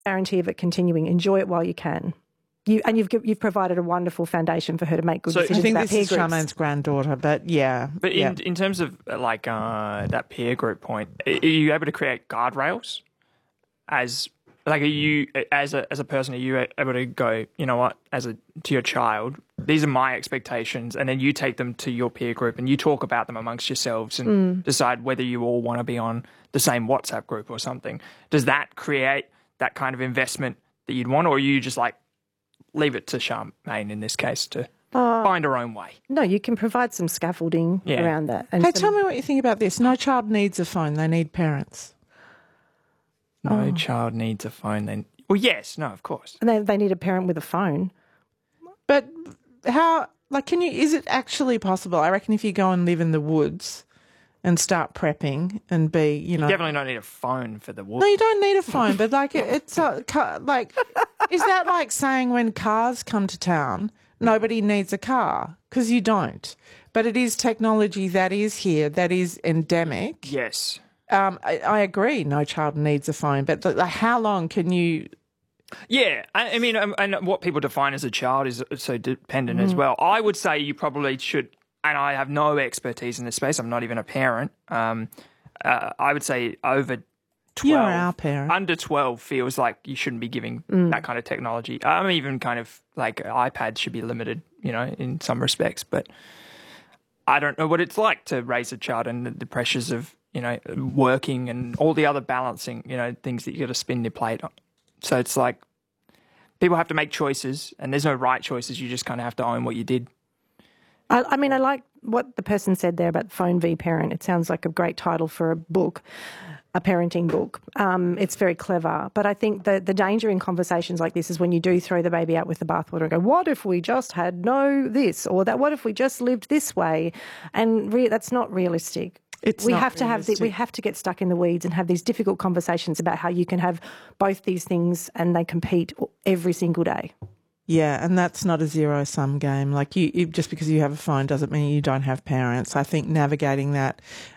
guarantee of it continuing. Enjoy it while you can. You've provided a wonderful foundation for her to make good decisions I think about peer this is groups. Charmaine's granddaughter, but yeah. But in terms of like that peer group point, are you able to create guardrails? As like, are you as a person, are you able to go, you know what, to your child, these are my expectations, and then you take them to your peer group and you talk about them amongst yourselves and decide whether you all want to be on the same WhatsApp group or something. Does that create that kind of investment that you'd want, or are you just like leave it to Charmaine in this case to find her own way? No, you can provide some scaffolding around that. And Hey, tell me what you think about this. No child needs a phone. They need parents. No child needs a phone then. Well, yes, no, of course. And they need a parent with a phone. But how, like, is it actually possible? I reckon if you go and live in the woods and start prepping and be, You definitely don't need a phone for the woods. No, you don't need a phone, but like it's like, is that like saying when cars come to town, nobody needs a car? Because you don't. But it is technology that is here, that is endemic. Yes. I agree, no child needs a phone, but how long can you... Yeah, I mean, and what people define as a child is so dependent as well. I would say you probably should, and I have no expertise in this space, I'm not even a parent, I would say over 12. You're our parent. Under 12 feels like you shouldn't be giving that kind of technology. Even kind of like iPads should be limited, in some respects, but I don't know what it's like to raise a child and the pressures of, working and all the other balancing, things that you got to spin your plate on. So it's like people have to make choices and there's no right choices. You just kind of have to own what you did. I mean, I like what the person said there about Phone v Parent. It sounds like a great title for a book, a parenting book. It's very clever. But I think the danger in conversations like this is when you do throw the baby out with the bathwater and go, what if we just had no this or that? What if we just lived this way? And that's not realistic. We have to get stuck in the weeds and have these difficult conversations about how you can have both these things and they compete every single day. Yeah, and that's not a zero-sum game. Like you just because you have a phone doesn't mean you don't have parents. I think navigating that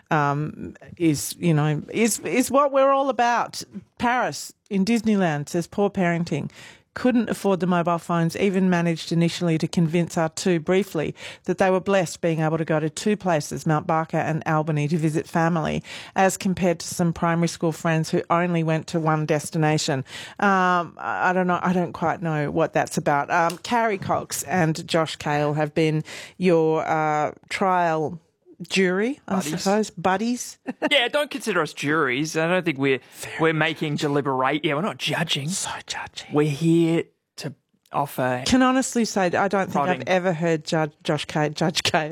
is what we're all about. Paris in Disneyland says poor parenting. Couldn't afford the mobile phones, even managed initially to convince our two briefly that they were blessed being able to go to two places, Mount Barker and Albany, to visit family, as compared to some primary school friends who only went to one destination. I don't know. I don't quite know what that's about. Carrie Cox and Josh Cale have been your trial jury, buddies. I suppose. Buddies. Yeah, don't consider us juries. I don't think we're making deliberate. Yeah, we're not judging. So judging. We're here to offer. Can honestly say I don't think I've ever heard Judge Cale be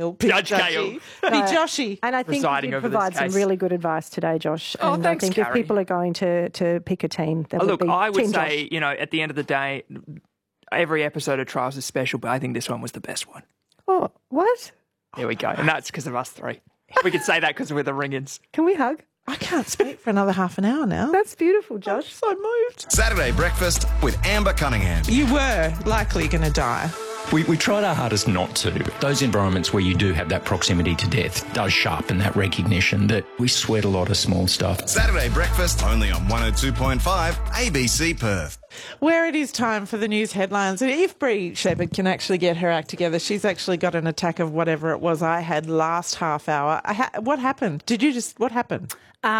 Joshy. And I think you provide some really good advice today, Josh. Oh, and thanks, I think Carrie. if people are going to pick a team, that would be I would Team say, Josh. at the end of the day, every episode of Trials is special, but I think this one was the best one. Oh, what? There we go. And that's because of us three. We could say that because we're the ring-ins. Can we hug? I can't speak for another half an hour now. That's beautiful, Josh. I'm so moved. Saturday Breakfast with Amber Cunningham. You were likely going to die. We tried our hardest not to. Those environments where you do have that proximity to death does sharpen that recognition that we sweat a lot of small stuff. Saturday Breakfast only on 102.5 ABC Perth. Where it is time for the news headlines. And if Bree Shepherd can actually get her act together, she's actually got an attack of whatever it was I had last half hour. What happened? What happened?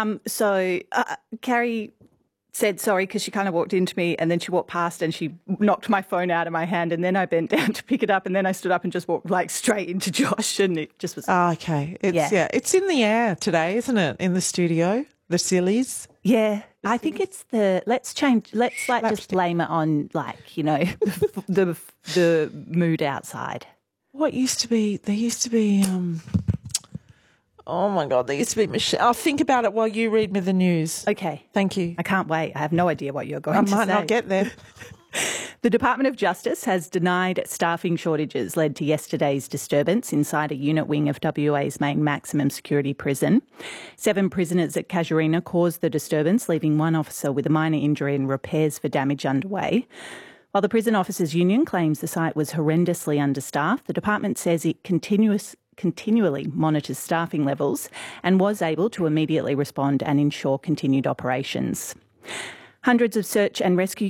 Carrie said sorry because she kind of walked into me and then she walked past and she knocked my phone out of my hand and then I bent down to pick it up and then I stood up and just walked straight into Josh and it just was... Oh, okay. It's in the air today, isn't it, in the studio, the sillies? Yeah. I think it's let's just blame it on the mood outside. There used to be oh my God, there used to be Michelle. I'll think about it while you read me the news. Okay. Thank you. I can't wait. I have no idea what you're going to say. I might not get there. The Department of Justice has denied staffing shortages led to yesterday's disturbance inside a unit wing of WA's main maximum security prison. 7 prisoners at Casuarina caused the disturbance, leaving one officer with a minor injury and repairs for damage underway. While the Prison Officers Union claims the site was horrendously understaffed, the department says it continually monitors staffing levels and was able to immediately respond and ensure continued operations. Hundreds of search and rescue